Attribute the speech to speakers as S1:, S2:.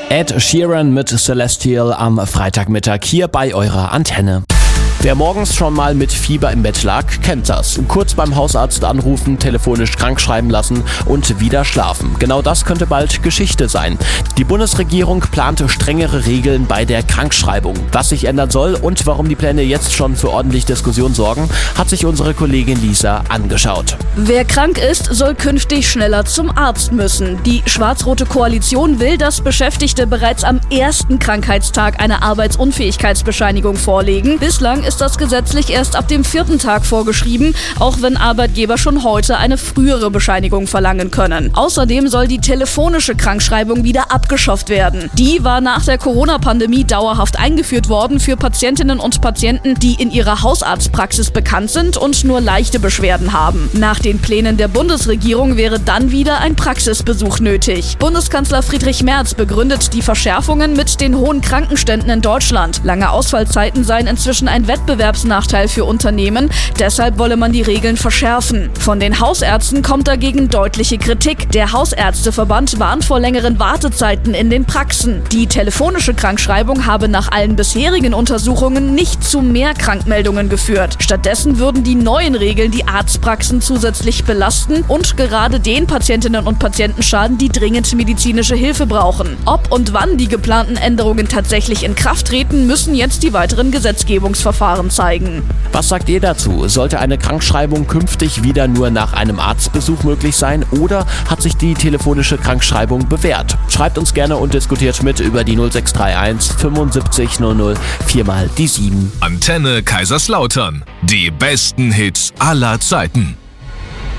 S1: Ed Sheeran mit Celestial am Freitagmittag hier bei eurer Antenne. Wer morgens schon mal mit Fieber im Bett lag, kennt das. Kurz beim Hausarzt anrufen, telefonisch krankschreiben lassen und wieder schlafen. Genau das könnte bald Geschichte sein. Die Bundesregierung plante strengere Regeln bei der Krankschreibung. Was sich ändern soll und warum die Pläne jetzt schon für ordentlich Diskussion sorgen, hat sich unsere Kollegin Lisa angeschaut.
S2: Wer krank ist, soll künftig schneller zum Arzt müssen. Die schwarz-rote Koalition will, dass Beschäftigte bereits am ersten Krankheitstag eine Arbeitsunfähigkeitsbescheinigung vorlegen. Bislang ist das gesetzlich erst ab dem 4. Tag vorgeschrieben, auch wenn Arbeitgeber schon heute eine frühere Bescheinigung verlangen können. Außerdem soll die telefonische Krankschreibung wieder abgeschafft werden. Die war nach der Corona-Pandemie dauerhaft eingeführt worden für Patientinnen und Patienten, die in ihrer Hausarztpraxis bekannt sind und nur leichte Beschwerden haben. Nach den Plänen der Bundesregierung wäre dann wieder ein Praxisbesuch nötig. Bundeskanzler Friedrich Merz begründet die Verschärfungen mit den hohen Krankenständen in Deutschland. Lange Ausfallzeiten seien inzwischen ein Wettbewerbsnachteil für Unternehmen, deshalb wolle man die Regeln verschärfen. Von den Hausärzten kommt dagegen deutliche Kritik. Der Hausärzteverband warnt vor längeren Wartezeiten in den Praxen. Die telefonische Krankschreibung habe nach allen bisherigen Untersuchungen nicht zu mehr Krankmeldungen geführt. Stattdessen würden die neuen Regeln die Arztpraxen zusätzlich belasten und gerade den Patientinnen und Patienten schaden, die dringend medizinische Hilfe brauchen. Ob und wann die geplanten Änderungen tatsächlich in Kraft treten, müssen jetzt die weiteren Gesetzgebungsverfahren zeigen.
S1: Was sagt ihr dazu? Sollte eine Krankschreibung künftig wieder nur nach einem Arztbesuch möglich sein oder hat sich die telefonische Krankschreibung bewährt? Schreibt uns gerne und diskutiert mit über die 0631 75 00 4 mal die 7.
S3: Antenne Kaiserslautern. Die besten Hits aller Zeiten.